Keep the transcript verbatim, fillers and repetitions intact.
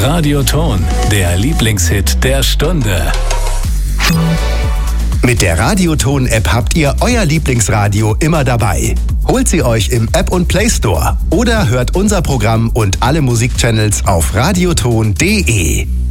Radioton, der Lieblingshit der Stunde. Mit der Radioton-App habt ihr euer Lieblingsradio immer dabei. Holt sie euch im App und Play Store oder hört unser Programm und alle Musikchannels auf radioton punkt de.